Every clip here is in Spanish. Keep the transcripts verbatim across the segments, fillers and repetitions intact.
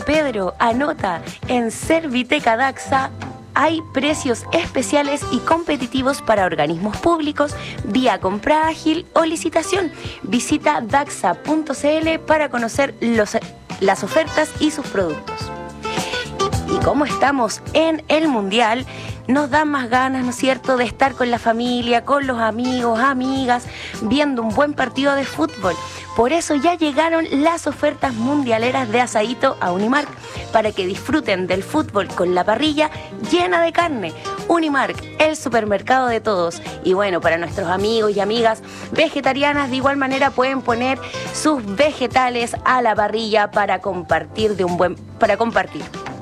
Pedro, anota, en Serviteca Daxa hay precios especiales y competitivos para organismos públicos, vía compra ágil o licitación. Visita daxa punto c l para conocer los, las ofertas y sus productos. Y como estamos en el Mundial, nos dan más ganas, ¿no es cierto?, de estar con la familia, con los amigos, amigas, viendo un buen partido de fútbol. Por eso ya llegaron las ofertas mundialeras de Asadito a Unimark, para que disfruten del fútbol con la parrilla llena de carne. Unimark, el supermercado de todos. Y bueno, para nuestros amigos y amigas vegetarianas, de igual manera pueden poner sus vegetales a la parrilla para compartir de un buen, para compartir.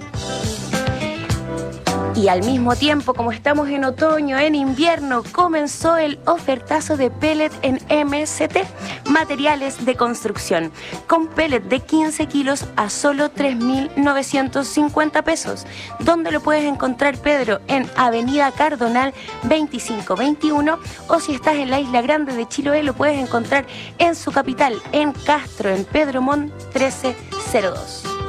Y al mismo tiempo, como estamos en otoño, en invierno, comenzó el ofertazo de pellet en M S T, materiales de construcción, con pellet de quince kilos a solo tres mil novecientos cincuenta pesos. ¿Dónde lo puedes encontrar, Pedro? En Avenida Cardonal veinticinco veintiuno, o si estás en la Isla Grande de Chiloé, lo puedes encontrar en su capital, en Castro, en Pedro Montt trece cero dos.